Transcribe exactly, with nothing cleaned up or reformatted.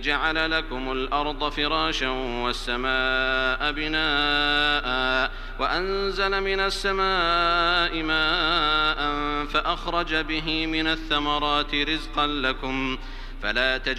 جعل لكم الأرض فراشا والسماء بناء وأنزل من السماء ماء فأخرج به من الثمرات رزقا لكم فلا تجعلوا